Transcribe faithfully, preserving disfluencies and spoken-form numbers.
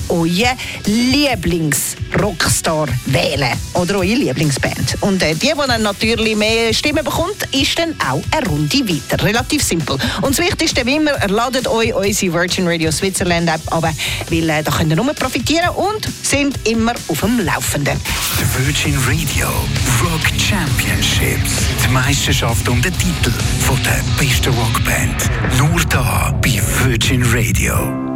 euren Lieblings-Rockstar wählen. Oder eure Lieblingsband. Und äh, die, die dann natürlich mehr Stimmen bekommt, ist dann auch eine Runde weiter. Relativ simpel. Und das Wichtigste wie immer, ladet euch unsere Virgin Radio Switzerland App ab, weil äh, da könnt ihr nur profitieren und sind immer auf dem Laufenden. Die Virgin Radio Rock Championships. Die Meisterschaft um den Titel von der besten Rockband. Nur da bei Virgin Radio.